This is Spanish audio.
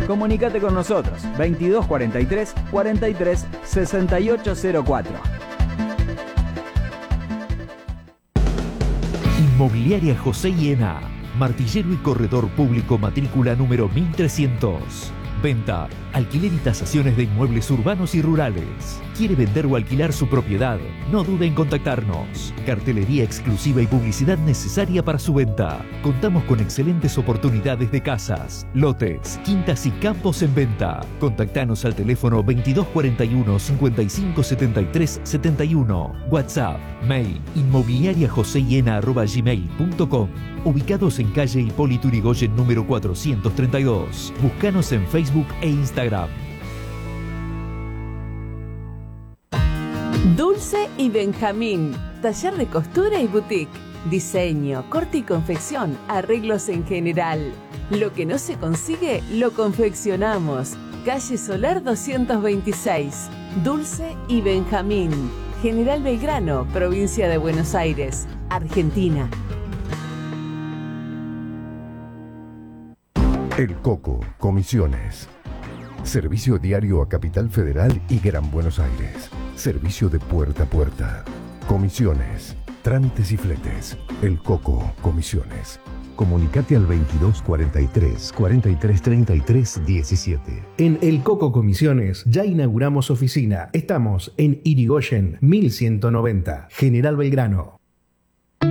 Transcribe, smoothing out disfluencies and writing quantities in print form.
Comunícate con nosotros 2243 43 6804. Inmobiliaria José Iena, martillero y corredor público, matrícula número 1300. Venta, alquiler y tasaciones de inmuebles urbanos y rurales. ¿Quiere vender o alquilar su propiedad? No dude en contactarnos. Cartelería exclusiva y publicidad necesaria para su venta. Contamos con excelentes oportunidades de casas, lotes, quintas y campos en venta. Contactanos al teléfono 2241 55 73 71. WhatsApp, mail, inmobiliariajoseiena@gmail.com. Ubicados en calle Hipólito Yrigoyen número 432. Búscanos en Facebook e Instagram. Dulce y Benjamín, taller de costura y boutique, diseño, corte y confección, arreglos en general. Lo que no se consigue, lo confeccionamos. Calle Solar 226, Dulce y Benjamín, General Belgrano, provincia de Buenos Aires, Argentina. El Coco, comisiones. Servicio diario a Capital Federal y Gran Buenos Aires. Servicio de puerta a puerta. Comisiones, trámites y fletes. El Coco, comisiones. Comunicate al 2243 4333 17. En El Coco Comisiones ya inauguramos oficina. Estamos en Yrigoyen 1190, General Belgrano.